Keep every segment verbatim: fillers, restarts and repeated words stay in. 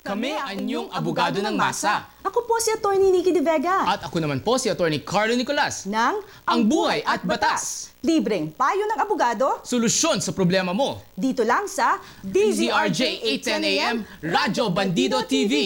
Kami ang inyong abogado ng masa. Ako po si Attorney Nikki De Vega. At ako naman po si Attorney Carlo Nicolas. ng Ang Buhay at Batas. Libreng payo ng abogado Solusyon sa problema mo. dito lang sa D Z R J eight ten A M, Radyo Bandido T V.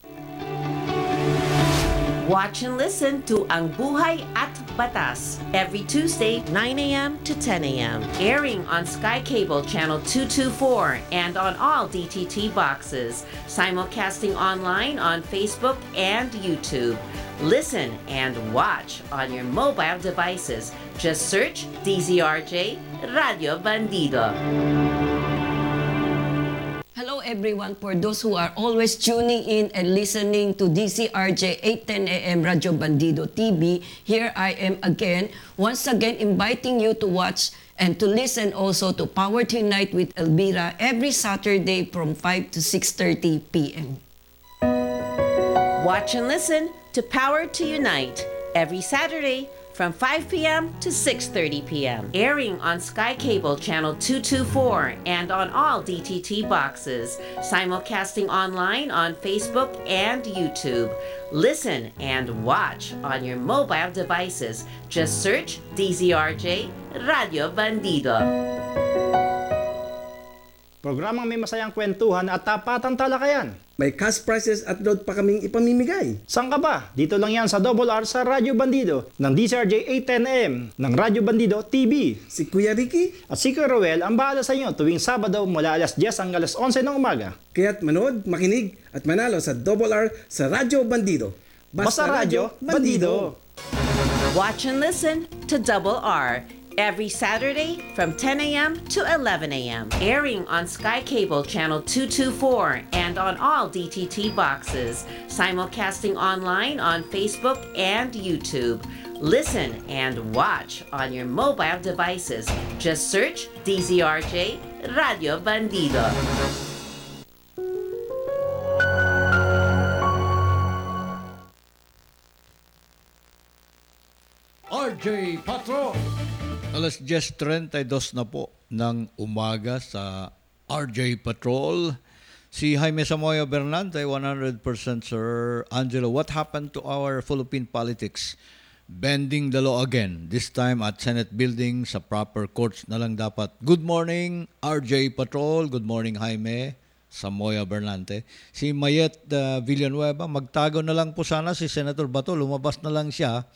Watch and listen to Ang Buhay at Batas every Tuesday, nine A M to ten A M Airing on Sky Cable Channel two twenty-four and on all D T T boxes. Simulcasting online on Facebook and YouTube. Listen and watch on your mobile devices. Just search D Z R J Radio Bandido. Hello everyone, for those who are always tuning in and listening to D Z R J eight ten A M Radio Bandido T V, here I am again, once again inviting you to watch and to listen also to Power to Unite with Elvira every Saturday from five to six thirty P M Watch and listen to Power to Unite every Saturday from five P M to six thirty P M Airing on Sky Cable Channel two twenty-four and on all D T T boxes. Simulcasting online on Facebook and YouTube. Listen and watch on your mobile devices. Just search D Z R J Radio Bandido. Programang may masayang kwentuhan at tapatang talakayan. May cash prizes at load pa kaming ipamimigay. Saan ka ba? Dito lang yan sa Double R sa Radyo Bandido ng D Z R J eight ten A M ng Radyo Bandido T V. Si Kuya Ricky, At si Kuya Roel ang bahala sa inyo tuwing Sabado mula alas diyes hanggang alas onse ng umaga. kaya't manood, makinig at manalo sa Double R sa Radyo Bandido. Basta Radyo Bandido. Watch and listen to Double R every Saturday from ten A M to eleven A M Airing on Sky Cable Channel two twenty-four and on all D T T boxes. Simulcasting online on Facebook and YouTube. Listen and watch on your mobile devices. Just search D Z R J Radio Bandido. R J Patron. Alas diyes treinta y dos na po ng umaga sa R J Patrol. Si Jaime Samoya Bernante, one hundred percent Sir Angelo. What happened to our Philippine politics? Bending the law again. This time at Senate Building sa proper courts na lang dapat. Good morning, R J Patrol. Good morning, Jaime Samoya Bernante. Si Mayet uh, Villanueva, magtago na lang po sana si Senator Bato. Lumabas na lang siya.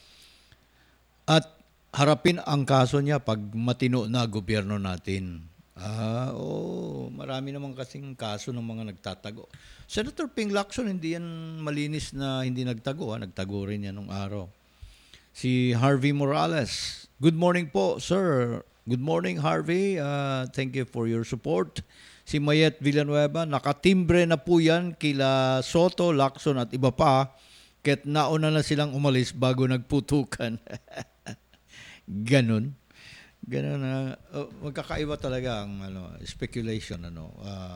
At harapin ang kaso niya pag matino na gobyerno natin. Ah, oh, marami naman kasing kaso ng mga nagtatago. Senator Ping Lacson, hindi yan malinis na hindi nagtago. Ha? Nagtago rin yan nung araw. Si Harvey Morales. Good morning po, sir. Good morning, Harvey. Uh, thank you for your support. Si Mayet Villanueva, nakatimbre na po yan kila Soto, Lacson at iba pa. Kahit nauna na silang umalis bago nagputukan. Ganon. Ganon na uh, magkakaiba talaga ang ano, speculation ano, uh,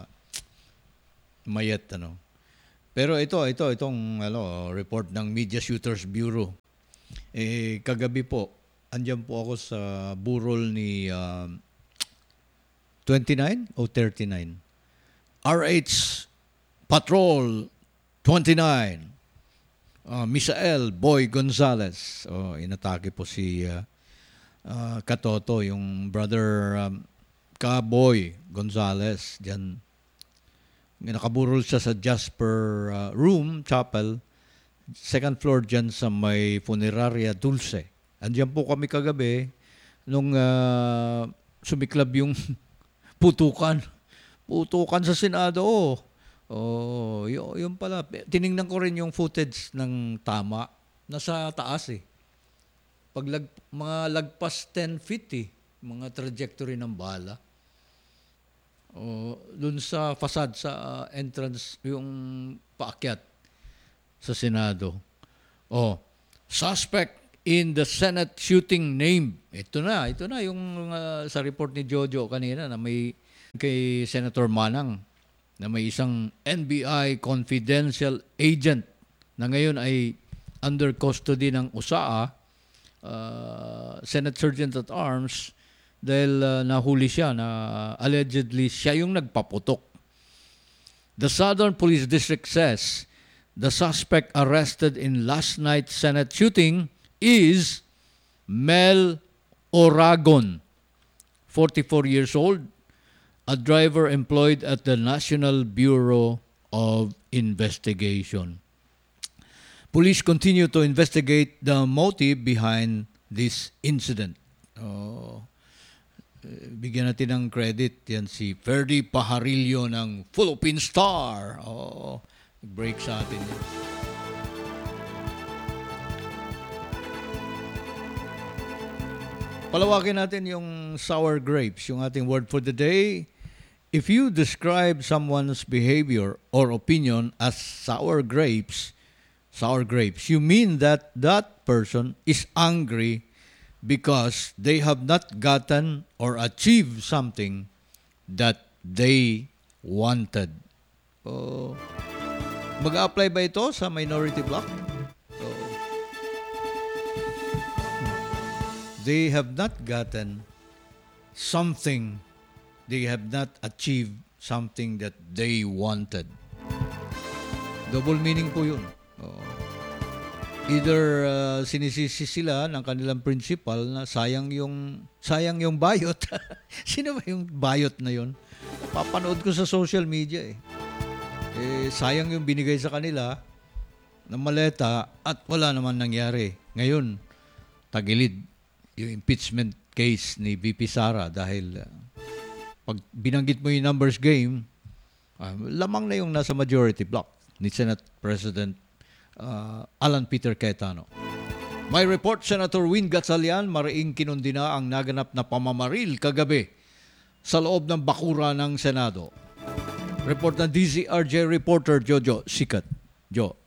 mayet ano. Pero ito ito itong ano, report ng Media Shooters Bureau. Eh kagabi po, andiyan po ako sa burol ni uh, twenty-nine o thirty-nine. R H Patrol twenty-nine. Uh, Misael Boy Gonzales. Oh, inatake po si uh, uh, Katoto, yung brother um, Ka-Boy Gonzales. Diyan. Nakaburol siya sa Jasper uh, Room, Chapel. Second floor dyan sa may Funeraria Dulce. Andiyan po kami kagabi nung uh, sumiklab yung putukan. Putukan sa Senado. Oh. Oh, yun, yun pala. Tiningnan ko rin yung footage ng tama. Nasa taas eh. Pag lag, mga lagpas ten feet eh. Mga trajectory ng bala. Oh, dun sa facade, sa uh, entrance, yung paakyat sa Senado. Oh, suspect in the Senate shooting named. Ito na, ito na yung uh, sa report ni Jojo kanina na may kay Senator Manang na may isang N B I confidential agent na ngayon ay under custody ng U S A A, uh, Senate Sergeant at Arms, dahil uh, nahuli siya na allegedly siya yung nagpaputok. The Southern Police District says the suspect arrested in last night's Senate shooting is Mel Oragon, forty-four years old, a driver employed at the National Bureau of Investigation. Police continue to investigate the motive behind this incident. Oh, eh, bigyan natin ng credit yan si Ferdy Pajarillo ng Philippine Star. Oh, break sa atin yan. Palawakin natin yung sour grapes, yung ating word for the day. If you describe someone's behavior or opinion as sour grapes, sour grapes, you mean that that person is angry because they have not gotten or achieved something that they wanted. Oh, mag-a-apply ba ito sa minority bloc? Oh. They have not gotten something, they have not achieved something that they wanted. Double meaning po yun. Oh. Either uh, sinisisi sila ng kanilang principal na sayang yung sayang yung bayot. Sino ba yung bayot na yun? Papanood ko sa social media eh. Eh sayang yung binigay sa kanila na maleta at wala naman nangyari. Ngayon, tagilid yung impeachment case ni V P Sara dahil uh, pag binanggit mo yung numbers game, uh, lamang na yung nasa majority block ni Senate President uh, Alan Peter Cayetano. May report, Senator Win Gatchalian, mariing kinundi na ang naganap na pamamaril kagabi sa loob ng bakura ng Senado. Report ng D Z R J reporter Jojo Sikat. Jo.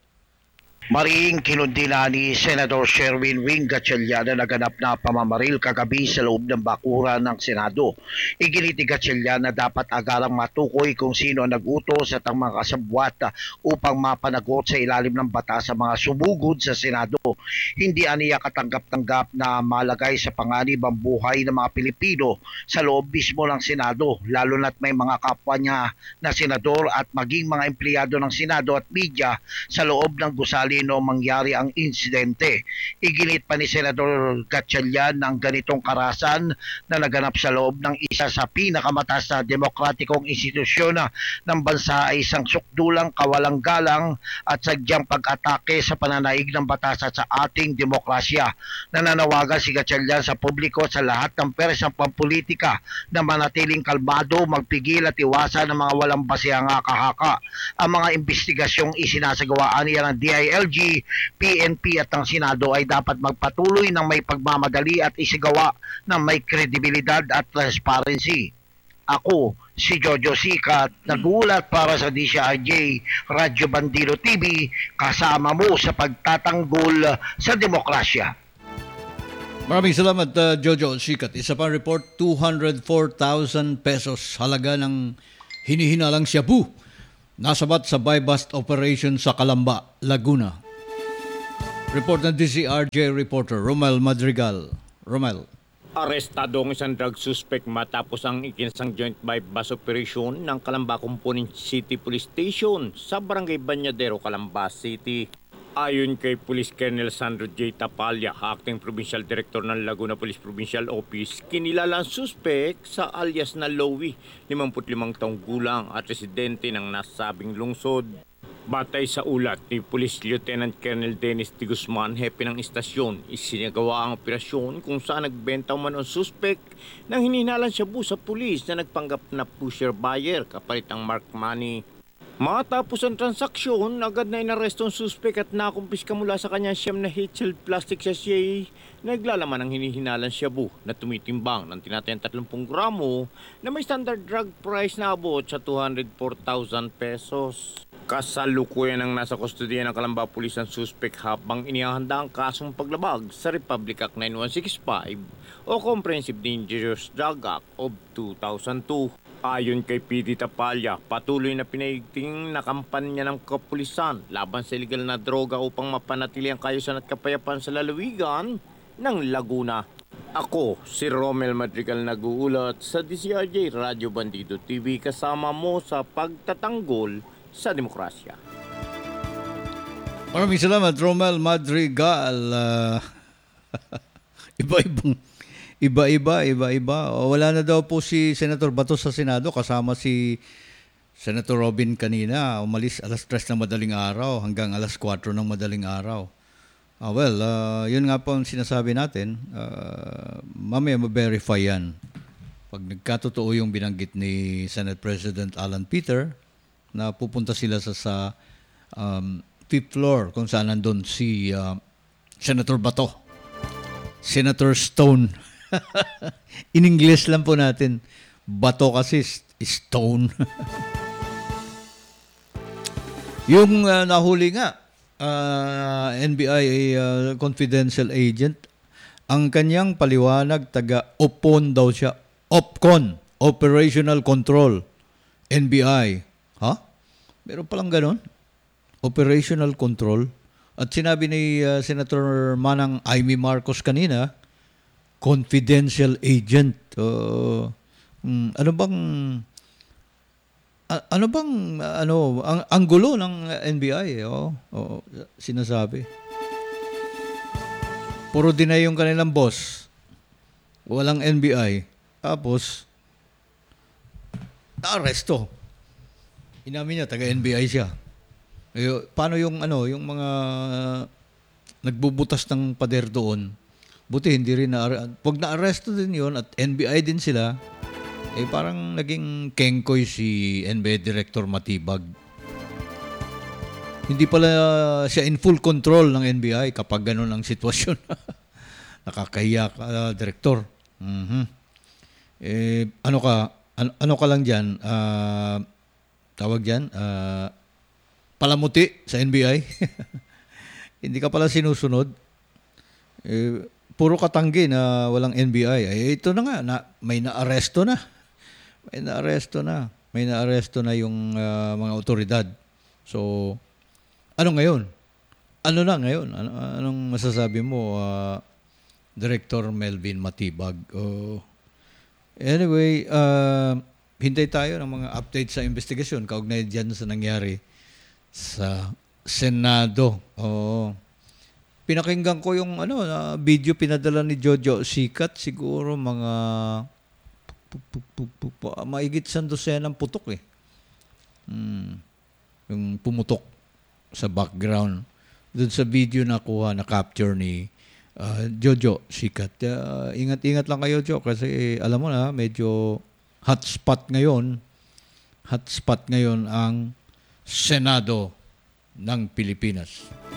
Mariing kinundina ni Senator Sherwin Wing Gatchalian na naganap na pamamaril kagabi sa loob ng bakura ng Senado. Iginiti Gatchalian na dapat agarang matukoy kung sino ang nag-utos at ang mga kasabwat upang mapanagot sa ilalim ng batas sa mga sumugod sa Senado. Hindi aniya katanggap-tanggap na malagay sa panganib ang buhay ng mga Pilipino sa loob mismo ng Senado, lalo na't may mga kapwa niya na senador at maging mga empleyado ng Senado at media sa loob ng gusali no mangyari ang insidente. Iginit pa ni Senador Gatchalian ng ganitong karahasan na naganap sa loob ng isa sa pinakamataas na demokratikong institusyon ng bansa ay isang sukdulang kawalang galang at sadyang pag-atake sa pananaig ng batas at sa ating demokrasya. Nananawagan si Gatchalian sa publiko sa lahat ng persang pampolitika na manatiling kalmado, magpigil at iwasan ng mga walang basehang haka-haka. Ang mga investigasyong isinasagawaan niya ng D I L G, P N P at ang Senado ay dapat magpatuloy ng may pagmamadali at isigawa ng may kredibilidad at transparency. Ako, si Jojo Sikat, nagulat para sa D C R J Radyo Bandido T V, kasama mo sa pagtatanggol sa demokrasya. Maraming salamat, uh, Jojo Sikat. Isa pang report, two hundred four thousand pesos halaga ng hinihinalang shabu. Nasabat sa buy-bust operation sa Calamba, Laguna. Report ng D C R J reporter Romel Madrigal. Romel. Arestado ang isang drug suspect matapos ang ikinsang joint buy-bust operation ng Calamba Component City Police Station sa Barangay Bañadero, Calamba City. Ayon kay Police Colonel Sandro J. Tapalya, Acting Provincial Director ng Laguna Police Provincial Office, kinilala ang suspect sa alias na Lowy, limamputlima taong gulang at residente ng nasabing lungsod. Batay sa ulat ni Police Lieutenant Colonel Dennis de Guzman, hepe ng istasyon, isinagawa ang operasyon kung saan nagbenta man ang suspect ng hinihinalang shabu sa pulis na nagpanggap na pusher buyer kapalit ng marked money. Matapos ang transaksyon, agad na inaresto ang suspect at nakumpiska mula sa kanya siyam na held plastic sachet na naglalaman ng hinihinalang shabu na tumitimbang ng tinatayang thirty gramo na may standard drug price na abot sa two hundred four thousand pesos. Kasalukuyan ang nasa kustodiya ng Calamba Police ang suspect habang inihahanda ang kasong paglabag sa Republic Act nine one six five o Comprehensive Dangerous Drug Act of two thousand two. Ayon kay P D Tapalya, patuloy na pinaigting na kampanya ng kapulisan laban sa illegal na droga upang mapanatili ang kaayusan at kapayapaan sa lalawigan ng Laguna. Ako, si Romel Madrigal, nag-uulat sa D C R J Radyo Bandido T V, kasama mo sa pagtatanggol sa demokrasya. Maraming salamat, Romel Madrigal. Ah, iba-ibang, iba-iba, iba-iba. O, wala na daw po si Senator Bato sa Senado, kasama si Senator Robin kanina. Umalis alas tres ng madaling araw hanggang alas kwatro ng madaling araw. Ah, well, ah, yun nga po ang sinasabi natin. Ah, mamaya ma-verify yan. Pag nagkatotoo yung binanggit ni Senate President Alan Peter na pupunta sila sa, sa um, fifth floor kung saan nandun si uh, Senator Bato. Senator Stone. In English lang po natin. Bato kasi stone. Yung uh, nahuli nga, uh, N B I uh, confidential agent, ang kanyang paliwanag, taga-OPCON daw siya. OPCON, Operational Control, N B I. Ha? Meron palang ganon? Operational Control. At sinabi ni uh, Senator Manang Amy Marcos kanina, confidential agent. Uh, um, ano bang uh, ano bang uh, ano ang ang gulo ng N B I, oh, oh, sinasabi. Puro dinay yung kanilang boss. Walang N B I. Tapos naaresto. Inamin niya taga-N B I siya. Eh, paano yung ano, yung mga nagbubutas ng pader doon? Buti hindi rin na pag na-arresto din 'yon at N B I din sila, eh parang naging kengkoy si N B I Director Matibag. Hindi pala siya in full control ng N B I kapag gano'n ang sitwasyon. Nakakahiya ka, uh, Director. Mhm. Eh ano ka, ano, ano ka lang diyan? Uh, tawag diyan, uh, palamuti sa N B I. Hindi ka pala sinusunod. Eh, puro katanggi na walang N B I. Eh, ito na nga, na, may naaresto na. May naaresto na. May naaresto na yung uh, mga otoridad. So, ano ngayon? Ano na ngayon? Ano, anong masasabi mo, uh, Director Melvin Matibag? Uh, anyway, uh, hintay tayo ng mga updates sa investigasyon kaugnay dyan sa nangyari sa Senado. Oo. Pinakinggan ko yung ano, uh, video pinadala ni Jojo Sikat, siguro mga pu- pu- pu- pu- pu- maigit sa dosenang putok eh. Hmm. Yung pumutok sa background. Doon sa video na kuha, na capture ni uh, Jojo Sikat. Uh, ingat-ingat lang kayo, Jo, kasi alam mo na, medyo hotspot ngayon. Hotspot ngayon ang Senado ng Pilipinas.